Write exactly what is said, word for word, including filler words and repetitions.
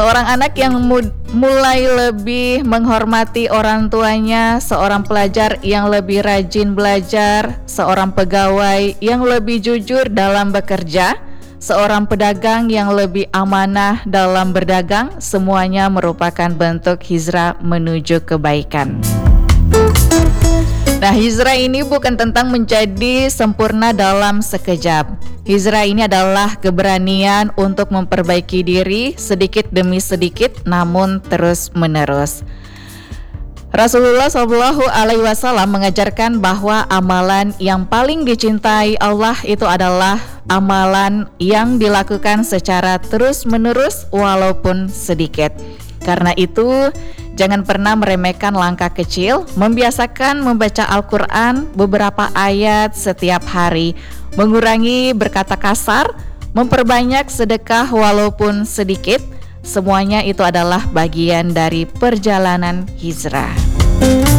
Seorang anak yang mud- mulai lebih menghormati orang tuanya, seorang pelajar yang lebih rajin belajar, seorang pegawai yang lebih jujur dalam bekerja, seorang pedagang yang lebih amanah dalam berdagang, semuanya merupakan bentuk hijrah menuju kebaikan. Nah, hijrah ini bukan tentang menjadi sempurna dalam sekejap. Hijrah ini adalah keberanian untuk memperbaiki diri sedikit demi sedikit, namun terus menerus. Rasulullah shallallahu alaihi wasallam mengajarkan bahwa amalan yang paling dicintai Allah itu adalah amalan yang dilakukan secara terus menerus walaupun sedikit. Karena itu, jangan pernah meremehkan langkah kecil, membiasakan membaca Al-Quran beberapa ayat setiap hari, mengurangi berkata kasar, memperbanyak sedekah walaupun sedikit. Semuanya itu adalah bagian dari perjalanan hijrah.